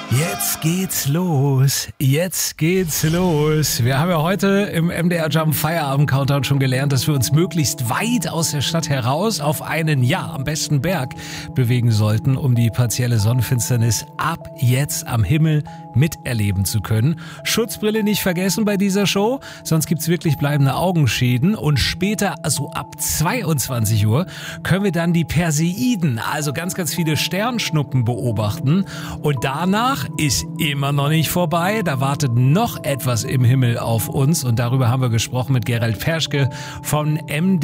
Jetzt geht's los. Jetzt geht's los. Wir haben ja heute im MDR Jump Feierabend Countdown schon gelernt, dass wir uns möglichst weit aus der Stadt heraus auf einen, am besten Berg bewegen sollten, um die partielle Sonnenfinsternis ab jetzt am Himmel miterleben zu können. Schutzbrille nicht vergessen bei dieser Show, sonst gibt's wirklich bleibende Augenschäden. Und später, also ab 22 Uhr, können wir dann die Perseiden, also ganz, ganz viele Sternschnuppen beobachten. Und danach ist immer noch nicht vorbei. Da wartet noch etwas im Himmel auf uns. Und darüber haben wir gesprochen mit Gerald Perschke von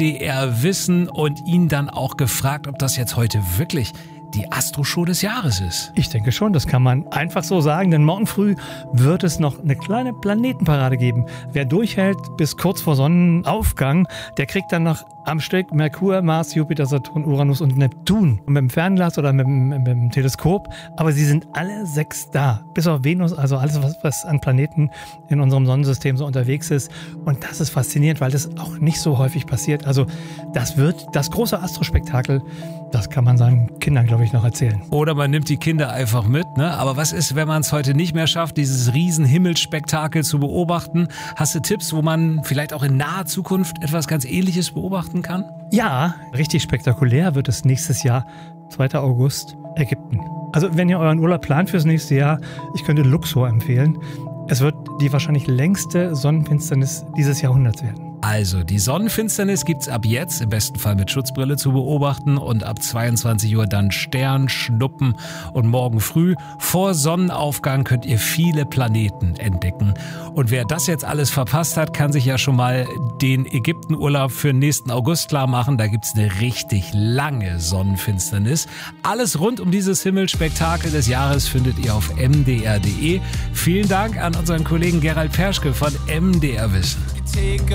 MDR Wissen und ihn dann auch gefragt, ob das jetzt heute wirklich die Astro-Show des Jahres ist. Ich denke schon, das kann man einfach so sagen, denn morgen früh wird es noch eine kleine Planetenparade geben. Wer durchhält bis kurz vor Sonnenaufgang, der kriegt dann noch am Stück Merkur, Mars, Jupiter, Saturn, Uranus und Neptun. Und mit dem Fernglas oder mit dem Teleskop. Aber sie sind alle 6 da. Bis auf Venus, also alles, was an Planeten in unserem Sonnensystem so unterwegs ist. Und das ist faszinierend, weil das auch nicht so häufig passiert. Also das wird das große Astrospektakel, das kann man seinen Kindern, glaube ich, noch erzählen. Oder man nimmt die Kinder einfach mit, ne? Aber was ist, wenn man es heute nicht mehr schafft, dieses riesen Himmelsspektakel zu beobachten? Hast du Tipps, wo man vielleicht auch in naher Zukunft etwas ganz Ähnliches beobachten kann? Ja, richtig spektakulär wird es nächstes Jahr, 2. August, Ägypten. Also wenn ihr euren Urlaub plant fürs nächste Jahr, ich könnte Luxor empfehlen. Es wird die wahrscheinlich längste Sonnenfinsternis dieses Jahrhunderts werden. Also, die Sonnenfinsternis gibt's ab jetzt, im besten Fall mit Schutzbrille, zu beobachten und ab 22 Uhr dann Sternschnuppen und morgen früh vor Sonnenaufgang könnt ihr viele Planeten entdecken. Und wer das jetzt alles verpasst hat, kann sich ja schon mal den Ägyptenurlaub für den nächsten August klar machen. Da gibt's eine richtig lange Sonnenfinsternis. Alles rund um dieses Himmelspektakel des Jahres findet ihr auf mdr.de. Vielen Dank an unseren Kollegen Gerald Perschke von MDR Wissen.